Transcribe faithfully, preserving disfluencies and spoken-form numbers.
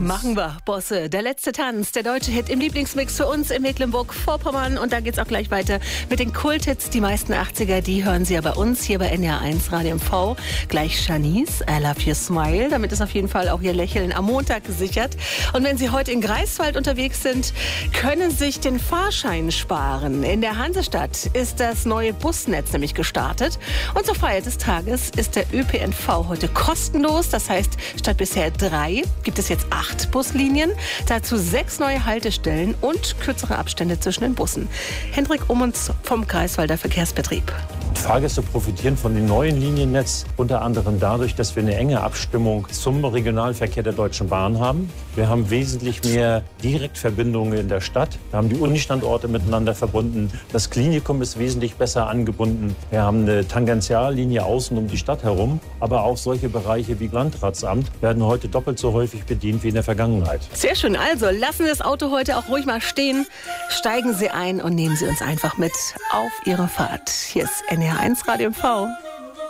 Machen wir, Bosse. Der letzte Tanz, der deutsche Hit im Lieblingsmix für uns in Mecklenburg-Vorpommern. Und da geht's auch gleich weiter mit den Kulthits. Die meisten achtziger, die hören Sie ja bei uns hier bei N D R eins Radio M V. Gleich Shanice, I Love Your Smile. Damit ist auf jeden Fall auch Ihr Lächeln am Montag gesichert. Und wenn Sie heute in Greifswald unterwegs sind, können Sie sich den Fahrschein sparen. In der Hansestadt ist das neue Busnetz nämlich gestartet. Und zur Feier des Tages ist der Ö P N V heute kostenlos. Das heißt, statt bisher drei gibt es jetzt acht Buslinien, dazu sechs neue Haltestellen und kürzere Abstände zwischen den Bussen. Hendrik Ummunds vom Greifswalder Verkehrsbetrieb. Fahrgäste profitieren von dem neuen Liniennetz unter anderem dadurch, dass wir eine enge Abstimmung zum Regionalverkehr der Deutschen Bahn haben. Wir haben wesentlich mehr Direktverbindungen in der Stadt. Wir haben die Unistandorte miteinander verbunden. Das Klinikum ist wesentlich besser angebunden. Wir haben eine Tangentiallinie außen um die Stadt herum. Aber auch solche Bereiche wie Landratsamt werden heute doppelt so häufig bedient wie in der Vergangenheit. Sehr schön. Also lassen Sie das Auto heute auch ruhig mal stehen. Steigen Sie ein und nehmen Sie uns einfach mit auf Ihre Fahrt. Hier ist N D R eins Radio M V.